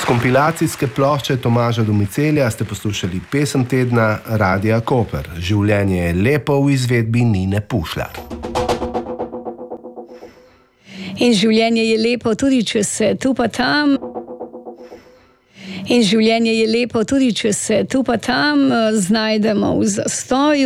S kompilacijske plošče Tomaža Domicelja ste poslušali pesem tedna Radia Koper. Življenje je lepo v izvedbi Nine Pušlar. In življenje je lepo tudi, če se tu pa tam. In življenje je lepo tudi, če se tu pa tam znajdemo v zastoju.